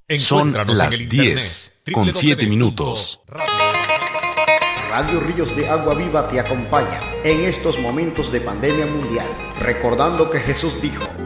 Son las 10:07. Radio Ríos de Agua Viva te acompaña en estos momentos de pandemia mundial, recordando que Jesús dijo: